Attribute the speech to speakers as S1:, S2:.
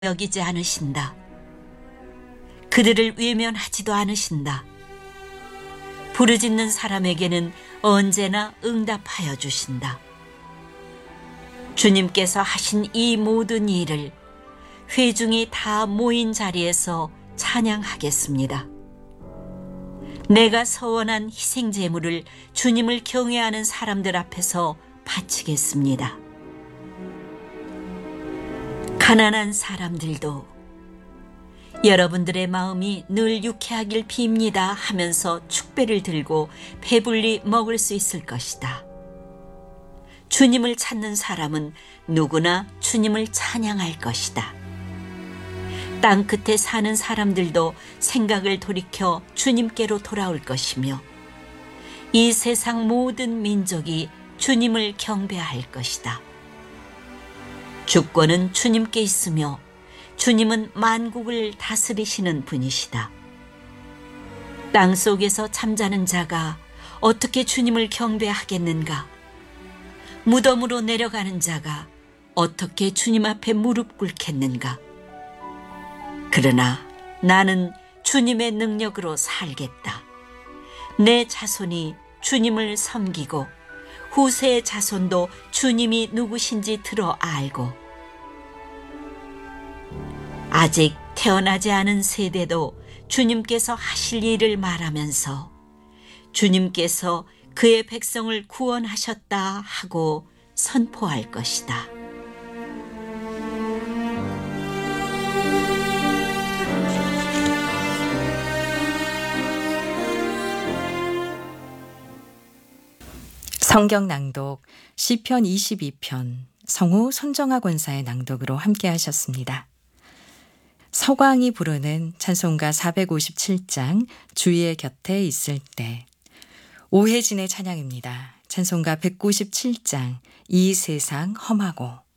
S1: 여기지 않으신다. 그들을 외면하지도 않으신다. 부르짖는 사람에게는 언제나 응답하여 주신다. 주님께서 하신 이 모든 일을 회중이 다 모인 자리에서 찬양하겠습니다. 내가 서원한 희생 제물을 주님을 경외하는 사람들 앞에서 바치겠습니다. 가난한 사람들도 여러분들의 마음이 늘 유쾌하길 빕니다 하면서 축배를 들고 배불리 먹을 수 있을 것이다. 주님을 찾는 사람은 누구나 주님을 찬양할 것이다. 땅 끝에 사는 사람들도 생각을 돌이켜 주님께로 돌아올 것이며 이 세상 모든 민족이 주님을 경배할 것이다. 주권은 주님께 있으며 주님은 만국을 다스리시는 분이시다. 땅 속에서 잠자는 자가 어떻게 주님을 경배하겠는가? 무덤으로 내려가는 자가 어떻게 주님 앞에 무릎 꿇겠는가? 그러나 나는 주님의 능력으로 살겠다. 내 자손이 주님을 섬기고 후세의 자손도 주님이 누구신지 들어 알고 아직 태어나지 않은 세대도 주님께서 하실 일을 말하면서 주님께서 그의 백성을 구원하셨다 하고 선포할 것이다.
S2: 성경 낭독 시편 22편 성우 손정아 권사의 낭독으로 함께 하셨습니다. 서광이 부르는 찬송가 457장 주의 곁에 있을 때, 오혜진의 찬양입니다. 찬송가 197장 이 세상 험하고.